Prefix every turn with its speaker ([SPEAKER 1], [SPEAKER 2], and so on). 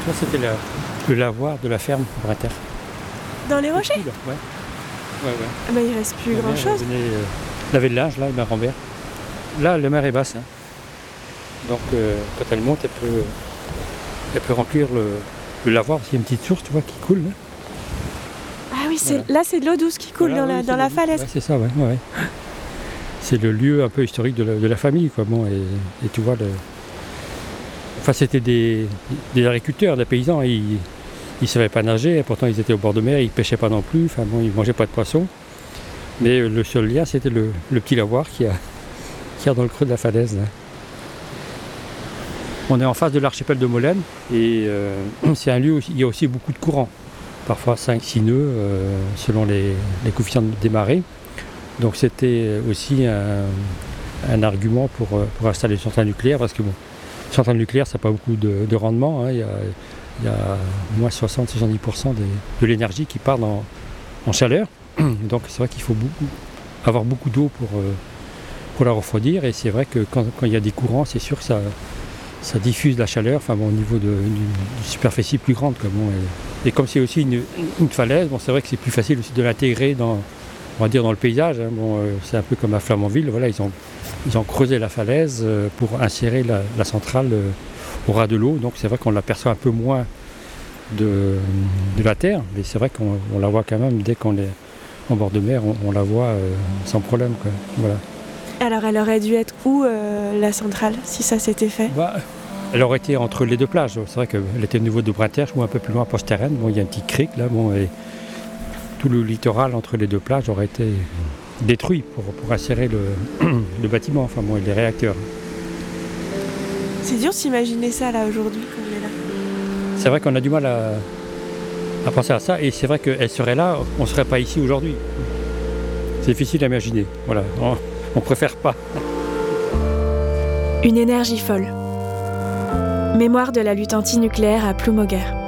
[SPEAKER 1] vois, c'était le lavoir de la ferme Brinter.
[SPEAKER 2] Dans les rochers?
[SPEAKER 1] Ouais. Ouais.
[SPEAKER 2] Ah bah, il reste plus grand chose.
[SPEAKER 1] Elle venait laver le linge, là, la mer en mer. Là, la mer est basse. Hein. Donc, quand elle monte, elle peut remplir le lavoir. Il y a une petite source, tu vois, qui coule. Là.
[SPEAKER 2] Ah oui, là, c'est de l'eau douce qui coule dans la falaise.
[SPEAKER 1] Ouais, c'est ça, ouais. C'est le lieu un peu historique de la famille, quoi. Bon, et tu vois, enfin, c'était des agriculteurs, des paysans. Ils ne savaient pas nager, et pourtant ils étaient au bord de mer, ils ne pêchaient pas non plus. Enfin bon, ils ne mangeaient pas de poisson. Mais le seul lien, c'était le petit lavoir qu'il y a dans le creux de la falaise. Là. On est en face de l'archipel de Molène, et c'est un lieu où il y a aussi beaucoup de courants. Parfois 5-6 nœuds, selon les coefficients des marées. Donc c'était aussi un argument pour installer une centrale nucléaire, parce que bon, une centrale nucléaire, ça n'a pas beaucoup de rendement. Hein. Il y a moins 60-70% de l'énergie qui part en chaleur. Donc c'est vrai qu'il faut avoir beaucoup d'eau pour la refroidir. Et c'est vrai que quand il y a des courants, c'est sûr que ça diffuse la chaleur, enfin bon, au niveau d'une superficie plus grande. Quoi. Bon, et comme c'est aussi une falaise, bon, c'est vrai que c'est plus facile aussi de l'intégrer dans le paysage. Hein. Bon, c'est un peu comme à Flamanville, voilà, ils ont creusé la falaise pour insérer la centrale au ras de l'eau. Donc c'est vrai qu'on l'aperçoit un peu moins de la terre, mais c'est vrai qu'on la voit quand même dès qu'on est en bord de mer, on la voit sans problème. Quoi. Voilà.
[SPEAKER 2] Alors elle aurait dû être où la centrale, si ça s'était fait?
[SPEAKER 1] Elle aurait été entre les deux plages. C'est vrai qu'elle était au niveau de Brinter, ou un peu plus loin à Posteren. Bon, il y a un petit cric là, bon, et tout le littoral entre les deux plages aurait été détruit pour insérer le bâtiment, enfin bon, et les réacteurs.
[SPEAKER 2] C'est dur de s'imaginer ça là aujourd'hui quand on est là.
[SPEAKER 1] C'est vrai qu'on a du mal à penser à ça, et c'est vrai qu'elle serait là, on ne serait pas ici aujourd'hui. C'est difficile à imaginer. Voilà, on préfère pas.
[SPEAKER 2] Une énergie folle. Mémoire de la lutte anti-nucléaire à Ploumoguer.